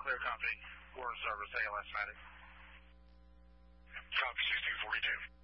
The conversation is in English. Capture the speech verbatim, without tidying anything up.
clear company. Warren Service, A L S Medic. Copy, sixteen forty-two.